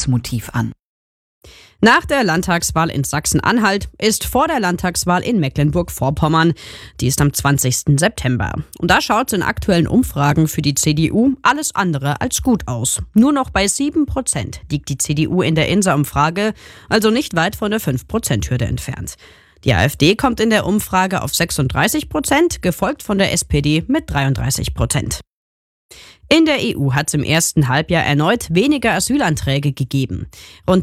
Leitmotiv an. Nach der Landtagswahl in Sachsen-Anhalt ist vor der Landtagswahl in Mecklenburg-Vorpommern. Die ist am 20. September. Und da schaut es in aktuellen Umfragen für die CDU alles andere als gut aus. Nur noch bei 7% liegt die CDU in der INSA-Umfrage, also nicht weit von der 5%-Hürde entfernt. Die AfD kommt in der Umfrage auf 36%, gefolgt von der SPD mit 33%. In der EU hat es im ersten Halbjahr erneut weniger Asylanträge gegeben. Rund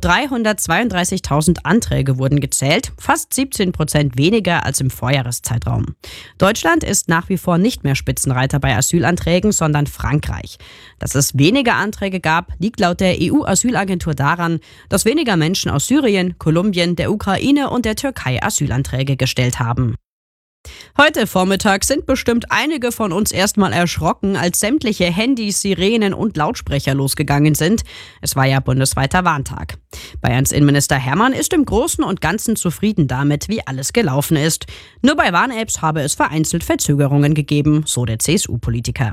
332.000 Anträge wurden gezählt, fast 17% weniger als im Vorjahreszeitraum. Deutschland ist nach wie vor nicht mehr Spitzenreiter bei Asylanträgen, sondern Frankreich. Dass es weniger Anträge gab, liegt laut der EU-Asylagentur daran, dass weniger Menschen aus Syrien, Kolumbien, der Ukraine und der Türkei Asylanträge gestellt haben. Heute Vormittag sind bestimmt einige von uns erstmal erschrocken, als sämtliche Handys, Sirenen und Lautsprecher losgegangen sind. Es war ja bundesweiter Warntag. Bayerns Innenminister Hermann ist im Großen und Ganzen zufrieden damit, wie alles gelaufen ist. Nur bei Warn-Apps habe es vereinzelt Verzögerungen gegeben, so der CSU-Politiker.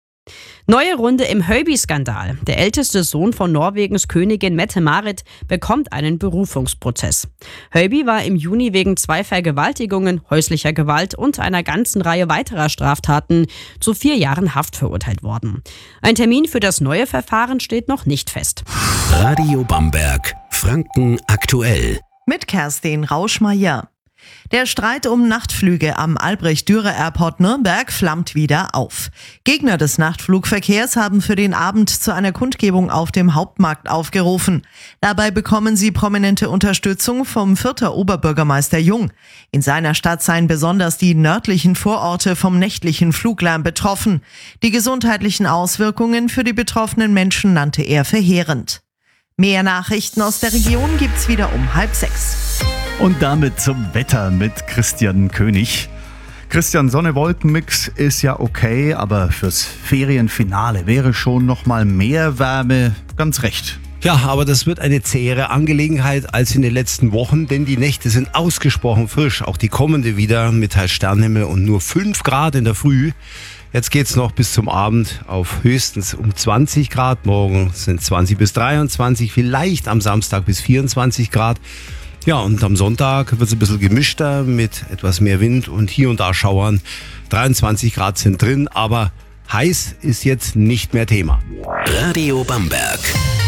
Neue Runde im Höby-Skandal. Der älteste Sohn von Norwegens Königin Mette-Marit bekommt einen Berufungsprozess. Höby war im Juni wegen 2 Vergewaltigungen, häuslicher Gewalt und einer ganzen Reihe weiterer Straftaten zu 4 Jahren Haft verurteilt worden. Ein Termin für das neue Verfahren steht noch nicht fest. Radio Bamberg, Franken aktuell. Mit Kerstin Rauschmeier. Der Streit um Nachtflüge am Albrecht-Dürer-Airport Nürnberg flammt wieder auf. Gegner des Nachtflugverkehrs haben für den Abend zu einer Kundgebung auf dem Hauptmarkt aufgerufen. Dabei bekommen sie prominente Unterstützung vom Fürther Oberbürgermeister Jung. In seiner Stadt seien besonders die nördlichen Vororte vom nächtlichen Fluglärm betroffen. Die gesundheitlichen Auswirkungen für die betroffenen Menschen nannte er verheerend. Mehr Nachrichten aus der Region gibt's wieder um 5:30. Und damit zum Wetter mit Christian König. Christian, Sonne-Wolken-Mix ist ja okay, aber fürs Ferienfinale wäre schon noch mal mehr Wärme ganz recht. Ja, aber das wird eine zähere Angelegenheit als in den letzten Wochen, denn die Nächte sind ausgesprochen frisch. Auch die kommende wieder mit teils Sternenhimmel und nur 5 Grad in der Früh. Jetzt geht's noch bis zum Abend auf höchstens um 20 Grad. Morgen sind 20 bis 23, vielleicht am Samstag bis 24 Grad. Ja, und am Sonntag wird es ein bisschen gemischter mit etwas mehr Wind und hier und da Schauern. 23 Grad sind drin, aber heiß ist jetzt nicht mehr Thema. Radio Bamberg.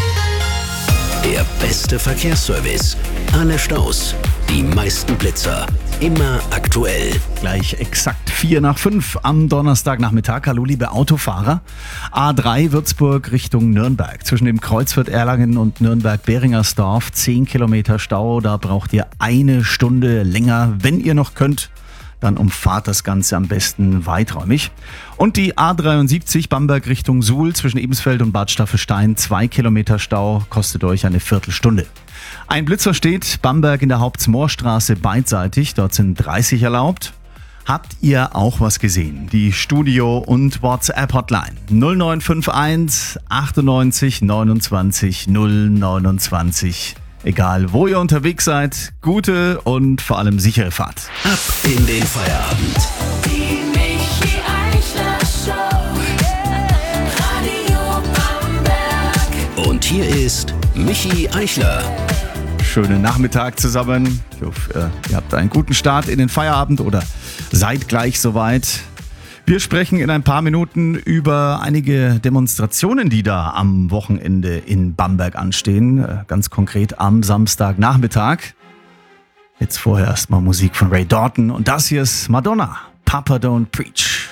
Der beste Verkehrsservice. Alle Staus, die meisten Blitzer. Immer aktuell. Gleich exakt 4:05 am Donnerstagnachmittag. Hallo liebe Autofahrer. A3 Würzburg Richtung Nürnberg. Zwischen dem Kreuzfurt Erlangen und Nürnberg-Beringersdorf 10 Kilometer Stau. Da braucht ihr 1 Stunde länger. Wenn ihr noch könnt, dann umfahrt das Ganze am besten weiträumig. Und die A73 Bamberg Richtung Suhl zwischen Ebensfeld und Bad Staffelstein 2 Kilometer Stau. Kostet euch eine Viertelstunde. Ein Blitzer steht, Bamberg in der Hauptsmoorstraße beidseitig, dort sind 30 erlaubt. Habt ihr auch was gesehen? Die Studio- und WhatsApp-Hotline 0951 98 29 029. Egal wo ihr unterwegs seid, gute und vor allem sichere Fahrt. Ab in den Feierabend. Die Michi Eichler Show. Radio Bamberg. Und hier ist Michi Eichler. Schönen Nachmittag zusammen. Ich hoffe, ihr habt einen guten Start in den Feierabend oder seid gleich soweit. Wir sprechen in ein paar Minuten über einige Demonstrationen, die da am Wochenende in Bamberg anstehen. Ganz konkret am Samstagnachmittag. Jetzt vorher erstmal Musik von Ray Dalton und das hier ist Madonna, Papa Don't Preach.